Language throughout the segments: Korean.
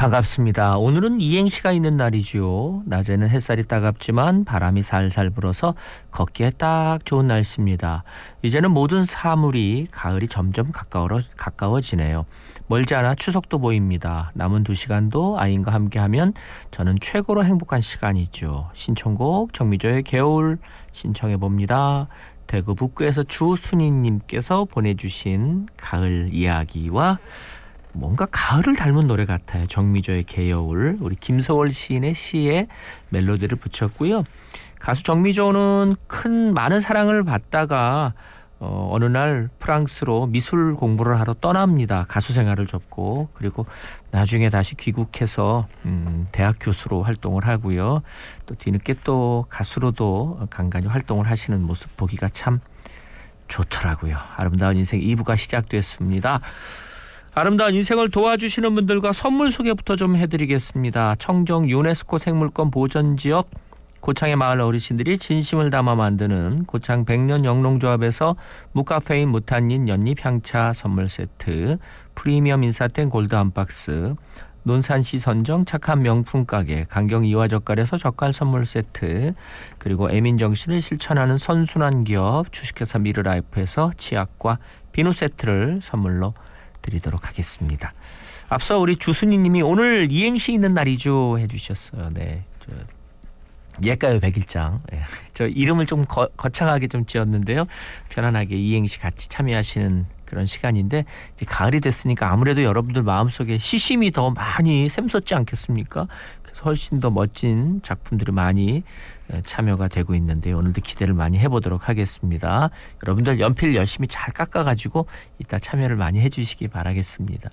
반갑습니다. 오늘은 이행시가 있는 날이죠. 낮에는 햇살이 따갑지만 바람이 살살 불어서 걷기에 딱 좋은 날씨입니다. 이제는 모든 사물이 가을이 점점 가까워지네요. 멀지 않아 추석도 보입니다. 남은 2시간도 아이인과 함께하면 저는 최고로 행복한 시간이죠. 신청곡 정미조의 겨울 신청해봅니다. 대구 북구에서 주순희님께서 보내주신 가을 이야기와 뭔가 가을을 닮은 노래 같아요. 정미조의 개여울, 우리 김서월 시인의 시에 멜로디를 붙였고요. 가수 정미조는 많은 사랑을 받다가 어느 날 프랑스로 미술 공부를 하러 떠납니다. 가수 생활을 접고, 그리고 나중에 다시 귀국해서 대학 교수로 활동을 하고요. 또 뒤늦게 또 가수로도 간간히 활동을 하시는 모습 보기가 참 좋더라고요. 아름다운 인생 2부가 시작됐습니다. 아름다운 인생을 도와주시는 분들과 선물 소개부터 좀 해드리겠습니다. 청정 유네스코 생물권 보전지역 고창의 마을 어르신들이 진심을 담아 만드는 고창 백년 영농조합에서 무카페인 무탄닌 연잎 향차 선물 세트, 프리미엄 인사땡 골드 한 박스, 논산시 선정 착한 명품 가게 강경 이화젓갈에서 젓갈 선물 세트, 그리고 애민정신을 실천하는 선순환 기업 주식회사 미르라이프에서 치약과 비누 세트를 선물로 드리도록 하겠습니다. 앞서 우리 주순희 님이 오늘 이행시 있는 날이죠 해주셨어요. 네, 예가요 100일장. 저 이름을 좀 거창하게 좀 지었는데요. 편안하게 이행시 같이 참여하시는 그런 시간인데, 이제 가을이 됐으니까 아무래도 여러분들 마음속에 시심이 더 많이 샘솟지 않겠습니까? 그래서 훨씬 더 멋진 작품들이 많이 참여가 되고 있는데 오늘도 기대를 많이 해보도록 하겠습니다. 여러분들 연필 열심히 잘 깎아가지고 이따 참여를 많이 해주시기 바라겠습니다.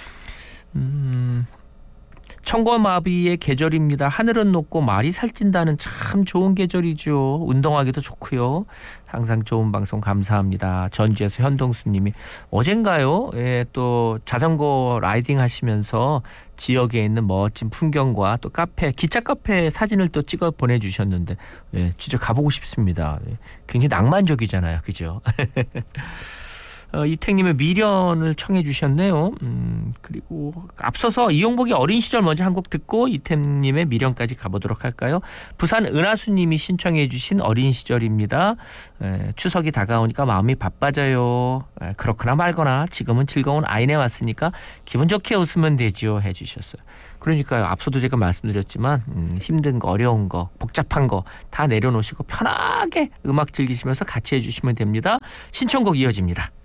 청고마비의 계절입니다. 하늘은 높고 말이 살찐다는 참 좋은 계절이죠. 운동하기도 좋고요. 항상 좋은 방송 감사합니다. 전주에서 현동수님이 어젠가요? 또 자전거 라이딩 하시면서 지역에 있는 멋진 풍경과 또 기차 카페 사진을 또 찍어 보내주셨는데 진짜 가보고 싶습니다. 굉장히 낭만적이잖아요. 그죠? 이택님의 미련을 청해 주셨네요. 그리고 앞서서 이용복의 어린 시절 먼저 한 곡 듣고 이택님의 미련까지 가보도록 할까요? 부산 은하수님이 신청해 주신 어린 시절입니다. 추석이 다가오니까 마음이 바빠져요. 그렇거나 말거나 지금은 즐거운 아이네 왔으니까 기분 좋게 웃으면 되지요 해주셨어요. 그러니까요. 앞서도 제가 말씀드렸지만 힘든 거, 어려운 거, 복잡한 거 다 내려놓으시고 편하게 음악 즐기시면서 같이 해주시면 됩니다. 신청곡 이어집니다.